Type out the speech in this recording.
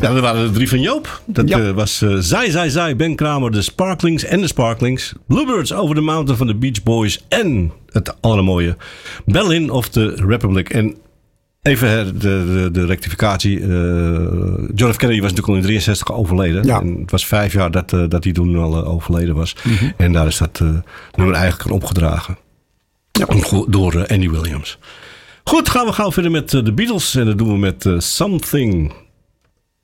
Ja, dat waren de 3 van Joop. Dat was Zai, Ben Kramer, de Sparklings en de Sparklings. Bluebirds Over the Mountain van de Beach Boys. En het allermooie Berlin of the Republic. En even de rectificatie. John F. Kennedy was natuurlijk al in 63 overleden. Ja. En het was 5 jaar dat hij toen al overleden was. Mm-hmm. En daar is dat nummer eigenlijk aan opgedragen. Ja. Door Andy Williams. Goed, gaan we gauw verder met de Beatles. En dat doen we met Something